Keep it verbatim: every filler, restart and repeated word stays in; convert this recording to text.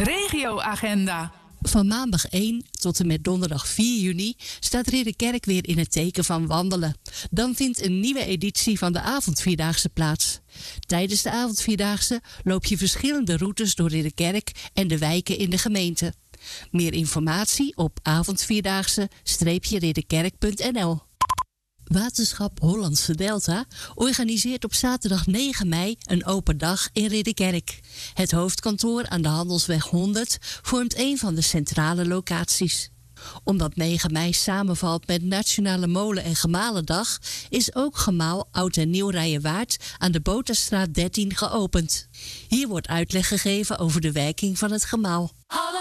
Regioagenda. Van maandag één tot en met donderdag vier juni staat Ridderkerk weer in het teken van wandelen. Dan vindt een nieuwe editie van de avondvierdaagse plaats. Tijdens de avondvierdaagse loop je verschillende routes door Ridderkerk en de wijken in de gemeente. Meer informatie op avondvierdaagse ridderkerk punt n l. Waterschap Hollandse Delta organiseert op zaterdag negen mei een open dag in Ridderkerk. Het hoofdkantoor aan de Handelsweg honderd vormt een van de centrale locaties. Omdat negen mei samenvalt met Nationale Molen- en Gemalendag, is ook gemaal Oud en Nieuw Rijenwaard aan de Boterstraat dertien geopend. Hier wordt uitleg gegeven over de werking van het gemaal.